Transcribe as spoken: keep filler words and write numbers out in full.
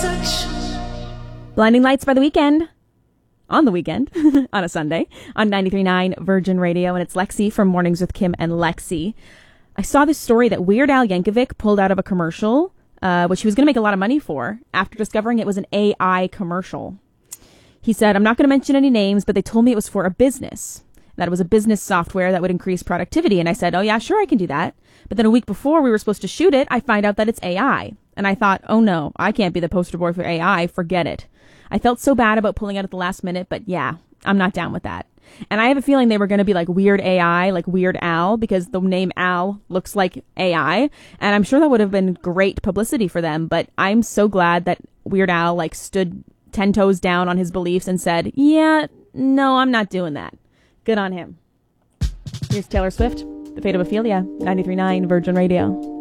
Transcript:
Blinding Lights by The Weeknd. On the weekend, on a Sunday, on ninety-three point nine Virgin Radio, and it's Lexi from Mornings with Kim and Lexi. I saw this story that Weird Al Yankovic pulled out of a commercial, uh, which he was going to make a lot of money for, after discovering it was an A I commercial. He said, I'm not going to mention any names, but they told me it was for a business, that it was a business software that would increase productivity. And I said, oh yeah, sure, I can do that. But then a week before we were supposed to shoot it, I find out that it's A I. And I thought, oh no, I can't be the poster boy for A I, forget it. I felt so bad about pulling out at the last minute, but yeah, I'm not down with that. And I have a feeling they were going to be like Weird A I, like Weird Al, because the name Al looks like A I. And I'm sure that would have been great publicity for them. But I'm so glad that Weird Al like stood ten toes down on his beliefs and said, yeah, no, I'm not doing that. Good on him. Here's Taylor Swift, The Fate of Ophelia, ninety-three point nine Virgin Radio.